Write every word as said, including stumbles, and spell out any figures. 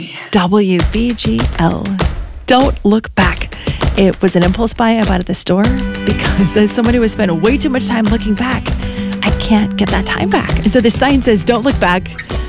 W B G L. Don't look back. It was an impulse buy I bought at the store because as someone who has spent way too much time looking back, I can't get that time back. And so the sign says, don't look back.